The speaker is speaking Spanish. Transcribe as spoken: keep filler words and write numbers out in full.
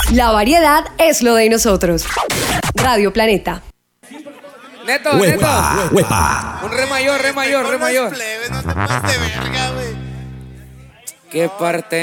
La variedad es lo de nosotros. Radio Planeta. Neto, Huepa, Neto. huepa. Un re mayor, re mayor, re mayor. Plebes, no te pases de verga, güey. ¿Qué parte